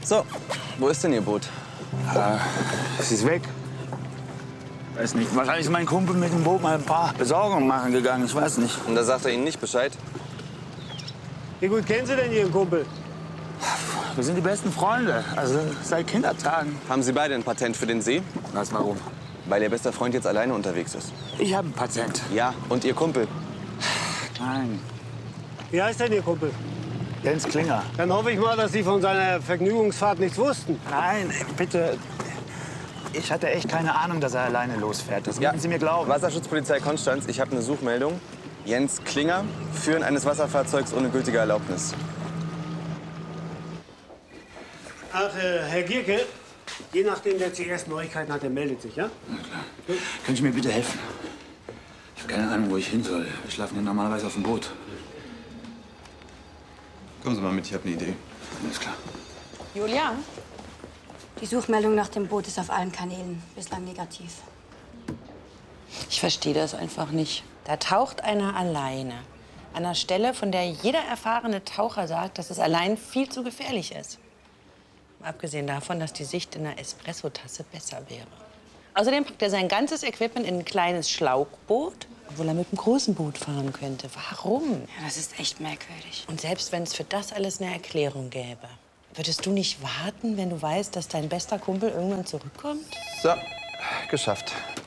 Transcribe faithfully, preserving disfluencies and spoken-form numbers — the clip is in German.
So, wo ist denn Ihr Boot? Äh, es ist weg. Weiß nicht. Wahrscheinlich ist mein Kumpel mit dem Boot mal ein paar Besorgungen machen gegangen. Ich weiß nicht. Und da sagt er Ihnen nicht Bescheid? Wie gut kennen Sie denn Ihren Kumpel? Wir sind die besten Freunde. Also seit Kindertagen. Haben Sie beide ein Patent für den See? Was, warum? Weil Ihr bester Freund jetzt alleine unterwegs ist. Ich habe ein Patent. Ja, und Ihr Kumpel? Nein. Wie heißt denn Ihr Kumpel? Jens Klinger. Dann hoffe ich mal, dass Sie von seiner Vergnügungsfahrt nichts wussten. Nein, bitte. Ich hatte echt keine Ahnung, dass er alleine losfährt. Das müssen Sie mir glauben. Wasserschutzpolizei Konstanz, ich habe eine Suchmeldung. Jens Klinger, Führen eines Wasserfahrzeugs ohne gültige Erlaubnis. Ach, äh, Herr Gierke, je nachdem, wer zuerst Neuigkeiten hat, der meldet sich, ja? Na klar. Können Sie mir bitte helfen? Ich habe keine Ahnung, wo ich hin soll. Wir schlafen ja normalerweise auf dem Boot. Kommen Sie mal mit, ich habe eine Idee. Alles klar. Julia? Die Suchmeldung nach dem Boot ist auf allen Kanälen bislang negativ. Ich verstehe das einfach nicht. Da taucht einer alleine. An einer Stelle, von der jeder erfahrene Taucher sagt, dass es allein viel zu gefährlich ist. Abgesehen davon, dass die Sicht in einer Espressotasse besser wäre. Außerdem packt er sein ganzes Equipment in ein kleines Schlauchboot, obwohl er mit einem großen Boot fahren könnte. Warum? Ja, das ist echt merkwürdig. Und selbst wenn es für das alles eine Erklärung gäbe, würdest du nicht warten, wenn du weißt, dass dein bester Kumpel irgendwann zurückkommt? So, geschafft.